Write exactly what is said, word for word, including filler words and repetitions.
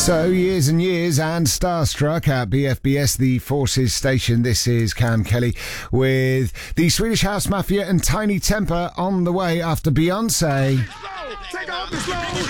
So, years and years and starstruck at B F B S, the Forces station. This is Cam Kelly with the Swedish House Mafia and Tiny Temper on the way after Beyonce. Take off the slow.